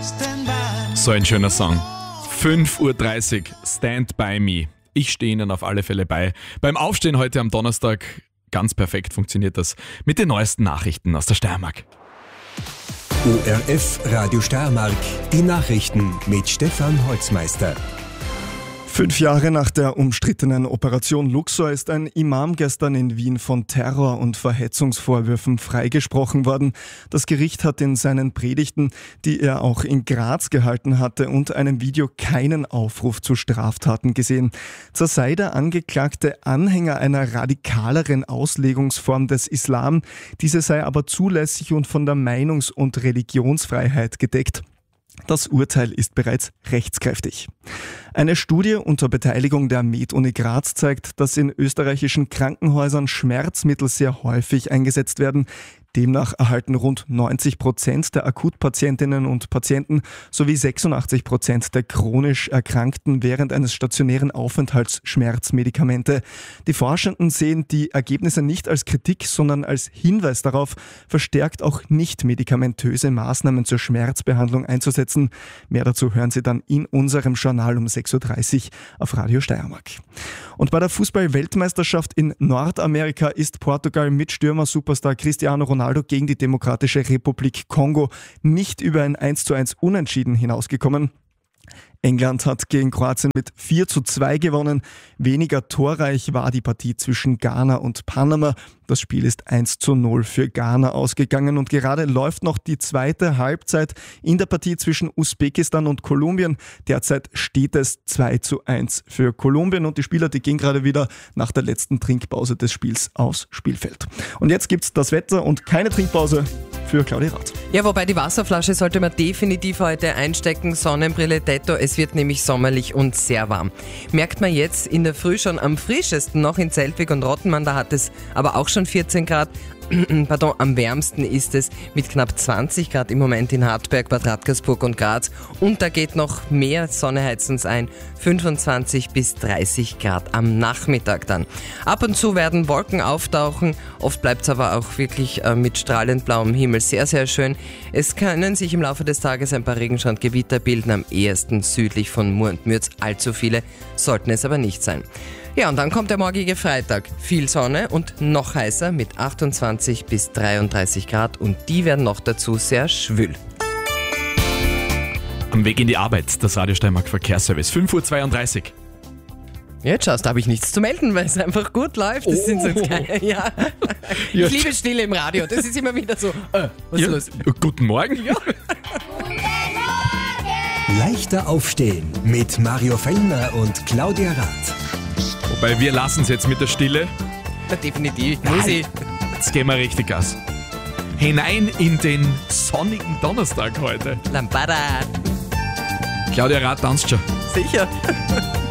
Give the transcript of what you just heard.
So ein schöner Song. 5:30 Uhr, Stand By Me. Ich stehe Ihnen auf alle Fälle bei. Beim Aufstehen heute am Donnerstag, ganz perfekt funktioniert das, mit den neuesten Nachrichten aus der Steiermark. ORF Radio Steiermark, die Nachrichten mit Stefan Holzmeister. 5 Jahre nach der umstrittenen Operation Luxor ist ein Imam gestern in Wien von Terror- und Verhetzungsvorwürfen freigesprochen worden. Das Gericht hat in seinen Predigten, die er auch in Graz gehalten hatte, und einem Video keinen Aufruf zu Straftaten gesehen. Zwar sei der Angeklagte Anhänger einer radikaleren Auslegungsform des Islam, diese sei aber zulässig und von der Meinungs- und Religionsfreiheit gedeckt. Das Urteil ist bereits rechtskräftig. Eine Studie unter Beteiligung der Med-Uni Graz zeigt, dass in österreichischen Krankenhäusern Schmerzmittel sehr häufig eingesetzt werden. Demnach erhalten rund 90% der Akutpatientinnen und Patienten sowie 86% der chronisch Erkrankten während eines stationären Aufenthalts Schmerzmedikamente. Die Forschenden sehen die Ergebnisse nicht als Kritik, sondern als Hinweis darauf, verstärkt auch nicht medikamentöse Maßnahmen zur Schmerzbehandlung einzusetzen. Mehr dazu hören Sie dann in unserem Journal um 6:30 Uhr auf Radio Steiermark. Und bei der Fußball-Weltmeisterschaft in Nordamerika ist Portugal mit Stürmer-Superstar Cristiano Ronaldo gegen die Demokratische Republik Kongo nicht über ein 1:1 Unentschieden hinausgekommen. England hat gegen Kroatien mit 4:2 gewonnen. Weniger torreich war die Partie zwischen Ghana und Panama. Das Spiel ist 1:0 für Ghana ausgegangen und gerade läuft noch die zweite Halbzeit in der Partie zwischen Usbekistan und Kolumbien. Derzeit steht es 2:1 für Kolumbien und die Spieler, die gehen gerade wieder nach der letzten Trinkpause des Spiels aufs Spielfeld. Und jetzt gibt's das Wetter und keine Trinkpause für Claudia Rath. Ja, wobei die Wasserflasche sollte man definitiv heute einstecken. Sonnenbrille, Detto, es wird nämlich sommerlich und sehr warm. Merkt man jetzt in der Früh schon am frischesten noch in Zeltwig und Rottenmann, da hat es aber auch schon 14 Grad. Pardon, am wärmsten ist es mit knapp 20 Grad im Moment in Hartberg, Bad Radkersburg und Graz. Und da geht noch mehr Sonne heizens ein, 25 bis 30 Grad am Nachmittag dann. Ab und zu werden Wolken auftauchen, oft bleibt es aber auch wirklich mit strahlend blauem Himmel sehr, sehr schön. Es können sich im Laufe des Tages ein paar Regenschauer und Gewitter bilden, am ehesten südlich von Mur und Mürz. Allzu viele sollten es aber nicht sein. Ja, und dann kommt der morgige Freitag. Viel Sonne und noch heißer mit 28 bis 33 Grad und die werden noch dazu sehr schwül. Am Weg in die Arbeit, das Radio Steiermark Verkehrsservice, 5:32 Uhr. Jetzt schaust, da habe ich nichts zu melden, weil es einfach gut läuft. Das sind sonst keine, ja. Ich liebe Stille im Radio, das ist immer wieder so, was ist los? Guten Morgen. Ja. Leichter aufstehen mit Mario Fellner und Claudia Rath. Wobei wir lassen es jetzt mit der Stille. Ja, definitiv. Muss ich. Jetzt gehen wir richtig Gas. Hinein in den sonnigen Donnerstag heute. Lambada. Claudia Rath tanzt schon. Sicher.